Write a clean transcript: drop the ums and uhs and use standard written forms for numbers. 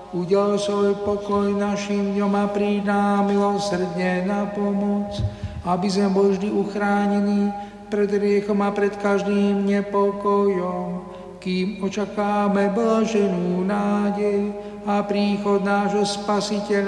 udel svoj pokoj našim dňom a príď nám milosrdne na pomoc, aby sme boli vždy uchránení pred hriechom a pred každým nepokojom, kým očakáme blaženú nádej a príchod nášho Spasiteľa